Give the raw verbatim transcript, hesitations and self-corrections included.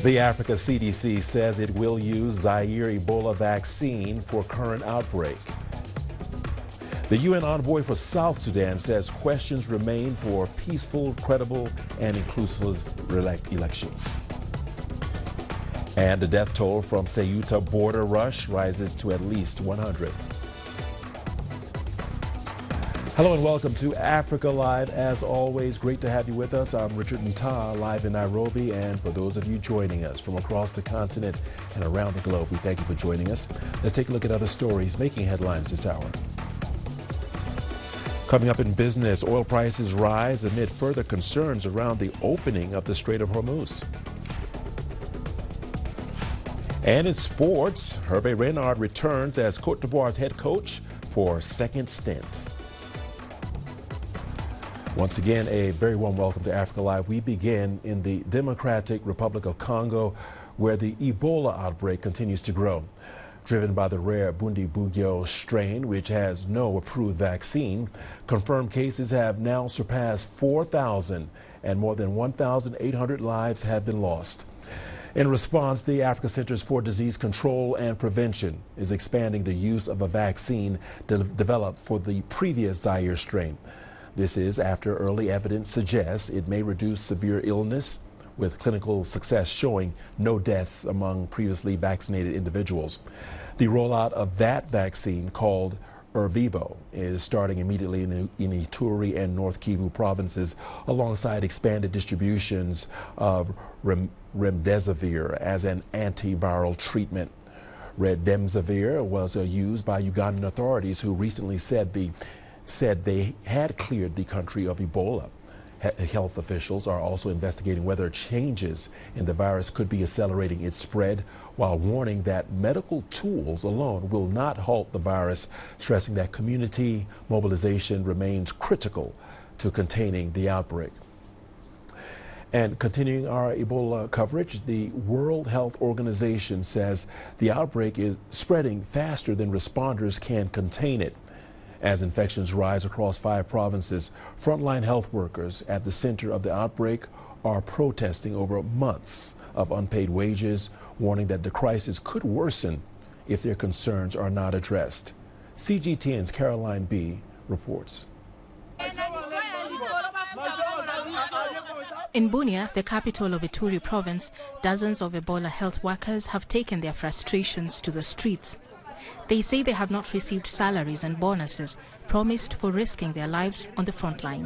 The Africa C D C says it will use Zaire Ebola vaccine for current outbreak. The U N envoy for South Sudan says questions remain for peaceful, credible, and inclusive elections. And the death toll from Ceuta border rush rises to at least one hundred. Hello and welcome to Africa Live. As always, great to have you with us. I'm Richard Ntah, live in Nairobi, and for those of you joining us from across the continent and around the globe, we thank you for joining us. Let's take a look at other stories making headlines this hour. Coming up in business, oil prices rise amid further concerns around the opening of the Strait of Hormuz. And in sports, Hervé Renard returns as Côte d'Ivoire's head coach for a second stint. Once again, a very warm welcome to Africa Live. We begin in the Democratic Republic of Congo, where the Ebola outbreak continues to grow. Driven by the rare Bundibugyo strain, which has no approved vaccine, confirmed cases have now surpassed four thousand, and more than one thousand eight hundred lives have been lost. In response, the Africa Centers for Disease Control and Prevention is expanding the use of a vaccine de- developed for the previous Zaire strain. This is after early evidence suggests it may reduce severe illness, with clinical success showing no deaths among previously vaccinated individuals. The rollout of that vaccine, called Ervebo, is starting immediately in, in Ituri and North Kivu provinces, alongside expanded distributions of Rem- remdesivir as an antiviral treatment. Remdesivir was uh, used by Ugandan authorities, who recently said the said they had cleared the country of Ebola. Health officials are also investigating whether changes in the virus could be accelerating its spread, while warning that medical tools alone will not halt the virus, stressing that community mobilization remains critical to containing the outbreak. And continuing our Ebola coverage, the World Health Organization says the outbreak is spreading faster than responders can contain it. As infections rise across five provinces, frontline health workers at the center of the outbreak are protesting over months of unpaid wages, warning that the crisis could worsen if their concerns are not addressed. C G T N's Caroline B. reports. In Bunia, the capital of Ituri province, dozens of Ebola health workers have taken their frustrations to the streets. They say they have not received salaries and bonuses promised for risking their lives on the front line.